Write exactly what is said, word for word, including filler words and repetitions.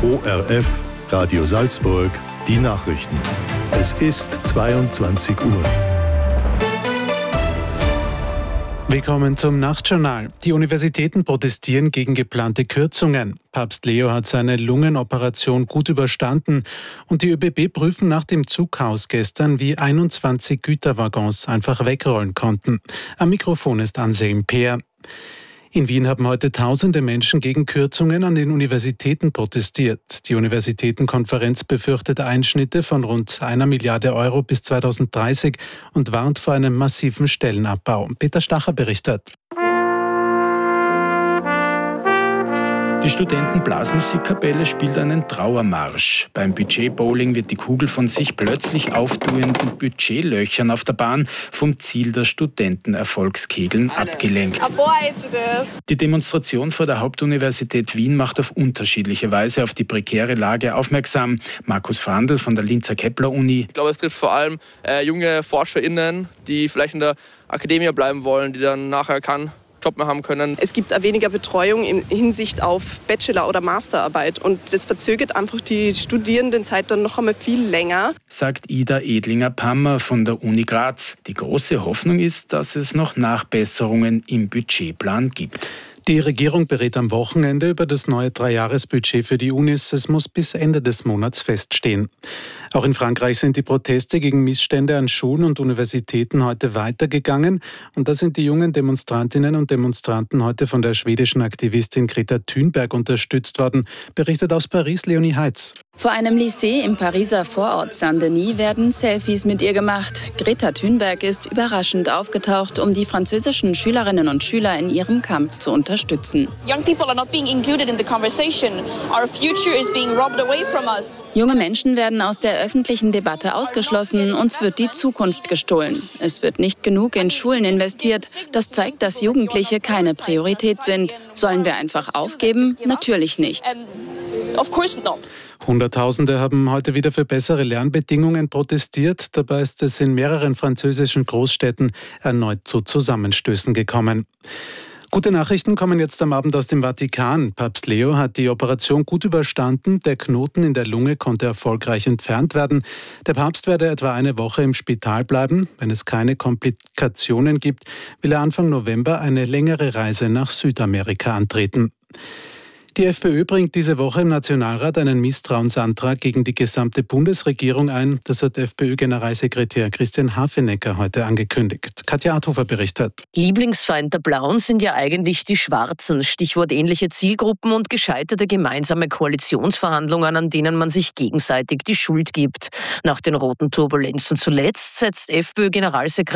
O R F, Radio Salzburg, die Nachrichten. Es ist zweiundzwanzig Uhr. Willkommen zum Nachtjournal. Die Universitäten protestieren gegen geplante Kürzungen. Papst Leo hat seine Lungenoperation gut überstanden und die ÖBB prüfen nach dem Zugchaos gestern, wie einundzwanzig Güterwaggons einfach wegrollen konnten. Am Mikrofon ist Anselm Peer. In Wien haben heute tausende Menschen gegen Kürzungen an den Universitäten protestiert. Die Universitätenkonferenz befürchtet Einschnitte von rund einer Milliarde Euro bis zweitausenddreißig und warnt vor einem massiven Stellenabbau. Peter Stacher berichtet. Die Studentenblasmusikkapelle spielt einen Trauermarsch. Beim Budget-Bowling wird die Kugel von sich plötzlich auftuenden Budgetlöchern auf der Bahn vom Ziel der Studentenerfolgskegeln abgelenkt. Die Demonstration vor der Hauptuniversität Wien macht auf unterschiedliche Weise auf die prekäre Lage aufmerksam. Markus Frandl von der Linzer Kepler-Uni. Ich glaube, es trifft vor allem äh, junge ForscherInnen, die vielleicht in der Akademie bleiben wollen, die dann nachher keinen Job mehr haben können. Es gibt weniger Betreuung in Hinsicht auf Bachelor- oder Masterarbeit und das verzögert einfach die Studierendenzeit dann noch einmal viel länger. Sagt Ida Edlinger-Pammer von der Uni Graz. Die große Hoffnung ist, dass es noch Nachbesserungen im Budgetplan gibt. Die Regierung berät am Wochenende über das neue Dreijahresbudget für die Unis. Es muss bis Ende des Monats feststehen. Auch in Frankreich sind die Proteste gegen Missstände an Schulen und Universitäten heute weitergegangen. Und da sind die jungen Demonstrantinnen und Demonstranten heute von der schwedischen Aktivistin Greta Thunberg unterstützt worden, berichtet aus Paris Leonie Heitz. Vor einem Lycée im Pariser Vorort Saint-Denis werden Selfies mit ihr gemacht. Greta Thunberg ist überraschend aufgetaucht, um die französischen Schülerinnen und Schüler in ihrem Kampf zu unterstützen. Young people are not being included in the conversation. Our future is being robbed away from us. Junge Menschen werden aus der öffentlichen Debatte ausgeschlossen, uns wird die Zukunft gestohlen. Es wird nicht genug in Schulen investiert. Das zeigt, dass Jugendliche keine Priorität sind. Sollen wir einfach aufgeben? Natürlich nicht. Of course not. Hunderttausende haben heute wieder für bessere Lernbedingungen protestiert. Dabei ist es in mehreren französischen Großstädten erneut zu Zusammenstößen gekommen. Gute Nachrichten kommen jetzt am Abend aus dem Vatikan. Papst Leo hat die Operation gut überstanden. Der Knoten in der Lunge konnte erfolgreich entfernt werden. Der Papst werde etwa eine Woche im Spital bleiben. Wenn es keine Komplikationen gibt, will er Anfang November eine längere Reise nach Südamerika antreten. Die FPÖ bringt diese Woche im Nationalrat einen Misstrauensantrag gegen die gesamte Bundesregierung ein. Das hat FPÖ-Generalsekretär Christian Hafenecker heute angekündigt. Katja Adhofer berichtet. Lieblingsfeind der Blauen sind ja eigentlich die Schwarzen. Stichwort ähnliche Zielgruppen und gescheiterte gemeinsame Koalitionsverhandlungen, an denen man sich gegenseitig die Schuld gibt. Nach den roten Turbulenzen zuletzt setzt FPÖ-Generalsekretär